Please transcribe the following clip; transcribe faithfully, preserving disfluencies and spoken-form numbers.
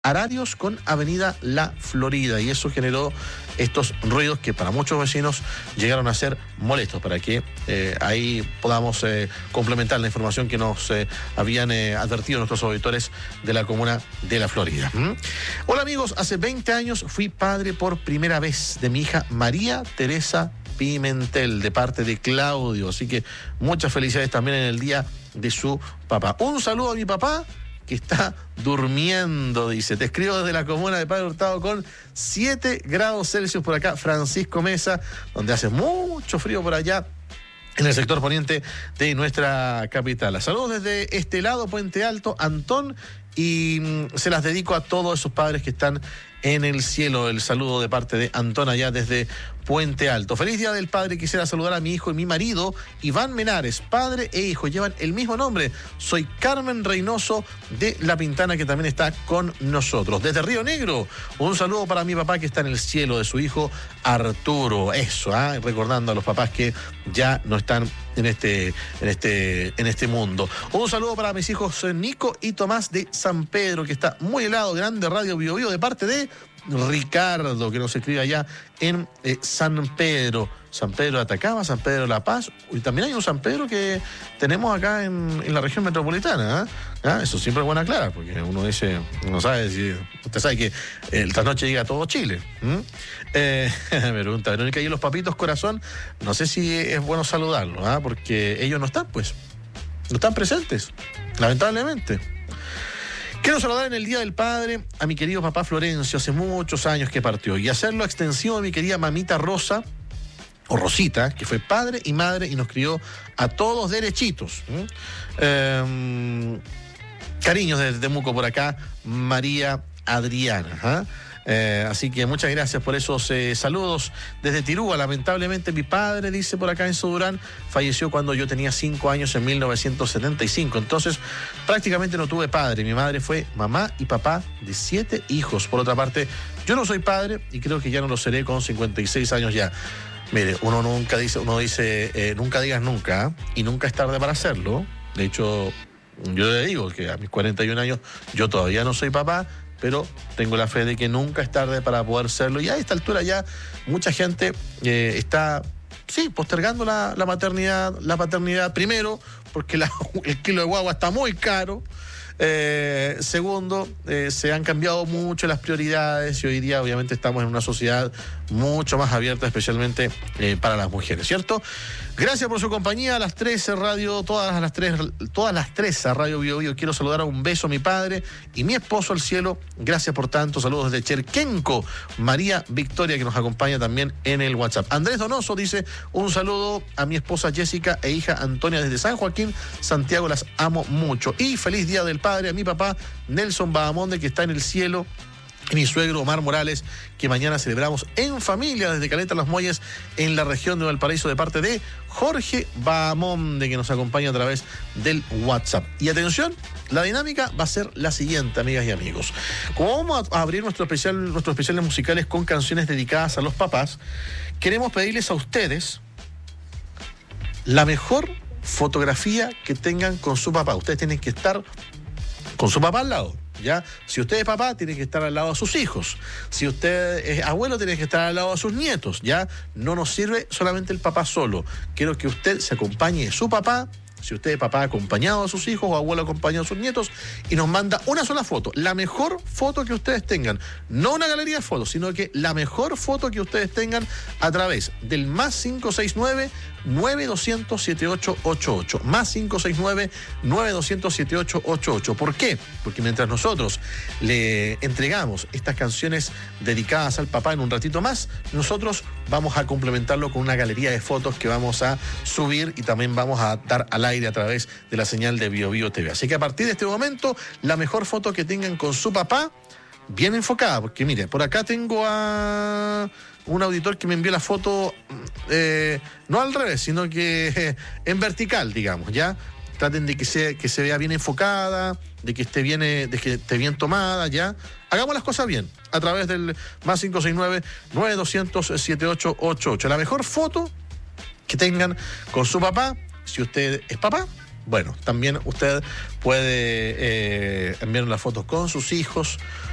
Ararios con Avenida La Florida, y eso generó estos ruidos que para muchos vecinos llegaron a ser molestos, para que eh, ahí podamos eh, complementar la información que nos eh, habían eh, advertido nuestros auditores de la comuna de La Florida. ¿Mm? Hola amigos, hace veinte años fui padre por primera vez de mi hija María Teresa Pimentel, de parte de Claudio, así que muchas felicidades también en el día de su papá. Un saludo a mi papá, que está durmiendo, dice. Te escribo desde la comuna de Padre Hurtado con siete grados Celsius por acá, Francisco Mesa, donde hace mucho frío por allá en el sector poniente de nuestra capital. Saludos desde este lado, Puente Alto, Antón, y mm, se las dedico a todos esos padres que están en el cielo. El saludo de parte de Antón allá desde Puente Alto. Feliz Día del Padre. Quisiera saludar a mi hijo y mi marido, Iván Menares. Padre e hijo llevan el mismo nombre. Soy Carmen Reynoso de La Pintana, que también está con nosotros. Desde Río Negro, un saludo para mi papá que está en el cielo, de su hijo Arturo. Eso, ¿eh? Recordando a los papás que ya no están en este, en este, en este mundo. Un saludo para mis hijos Nico y Tomás de San Pedro, que está muy helado. Grande Radio Bio Bio, de parte de Ricardo, que nos escribe allá en eh, San Pedro, San Pedro de Atacama, San Pedro de La Paz. Y también hay un San Pedro que tenemos acá en, en la región metropolitana, ¿eh? ¿Ah? Eso siempre es buena clara, porque uno dice, uno sabe si, usted sabe que esta noche llega a todo Chile. ¿Mm? Eh, me pregunta Verónica, ¿y los papitos corazón? No sé si es bueno saludarlos, ¿eh? Porque ellos no están, pues, no están presentes, lamentablemente. Quiero saludar en el Día del Padre a mi querido papá Florencio, hace muchos años que partió, y hacerlo extensivo a mi querida mamita Rosa, o Rosita, que fue padre y madre y nos crió a todos derechitos. ¿Mm? Eh, cariños desde Temuco por acá, María Adriana. ¿eh? Eh, así que muchas gracias por esos eh, saludos desde Tirúa. Lamentablemente mi padre, dice por acá en Sudurán, falleció cuando yo tenía cinco años en mil novecientos setenta y cinco. Entonces prácticamente no tuve padre. Mi madre fue mamá y papá de siete hijos. Por otra parte, yo no soy padre y creo que ya no lo seré con cincuenta y seis años ya. Mire, uno nunca dice, uno dice eh, nunca digas nunca, ¿eh? Y nunca es tarde para hacerlo. De hecho, yo le digo que a mis cuarenta y un años yo todavía no soy papá, pero tengo la fe de que nunca es tarde para poder serlo. Y a esta altura ya mucha gente eh, está, sí, postergando la, la maternidad, la paternidad, primero, porque la, el kilo de guagua está muy caro. Eh, segundo, eh, se han cambiado mucho las prioridades y hoy día obviamente estamos en una sociedad mucho más abierta, especialmente eh, para las mujeres, ¿cierto? Gracias por su compañía, a las trece Radio, todas las tres, todas las tres a Radio Bio Bio. Quiero saludar a un beso a mi padre y mi esposo al cielo. Gracias por tanto. Saludos desde Cherquenco, María Victoria, que nos acompaña también en el WhatsApp. Andrés Donoso dice, un saludo a mi esposa Jessica e hija Antonia desde San Joaquín, Santiago, las amo mucho. Y feliz Día del Padre a mi papá Nelson Bahamonde, que está en el cielo, y mi suegro Omar Morales, que mañana celebramos en familia desde Caleta Los Muelles, en la región de Valparaíso, de parte de Jorge Bahamonde, que nos acompaña a través del WhatsApp. Y atención, la dinámica va a ser la siguiente, amigas y amigos. Como vamos a abrir nuestro especial, nuestros especiales musicales con canciones dedicadas a los papás, queremos pedirles a ustedes la mejor fotografía que tengan con su papá. Ustedes tienen que estar con su papá al lado, ¿ya? Si usted es papá, tiene que estar al lado de sus hijos. Si usted es abuelo, tiene que estar al lado de sus nietos, ¿ya? No nos sirve solamente el papá solo. Quiero que usted se acompañe de su papá, si usted es papá acompañado de sus hijos o abuelo acompañado de sus nietos, y nos manda una sola foto, la mejor foto que ustedes tengan, no una galería de fotos, sino que la mejor foto que ustedes tengan a través del más cinco seis nueve, nueve dos cero cero, siete ocho ocho ocho, más cinco seis nueve, nueve dos cero cero, siete ocho ocho ocho. ¿Por qué? Porque mientras nosotros le entregamos estas canciones dedicadas al papá en un ratito más, nosotros vamos a complementarlo con una galería de fotos que vamos a subir y también vamos a dar al aire a través de la señal de Bio Bio T V. Así que a partir de este momento, la mejor foto que tengan con su papá, bien enfocada, porque mire, por acá tengo a un auditor que me envió la foto eh, no al revés, sino que eh, en vertical, digamos, ¿ya? Traten de que se, que se vea bien enfocada, de que esté bien, de que esté bien tomada, ¿ya? Hagamos las cosas bien, a través del más cinco seis nueve, nueve dos cero cero, siete ocho ocho ocho. La mejor foto que tengan con su papá. Si usted es papá, bueno, también usted puede eh, enviar las fotos con sus hijos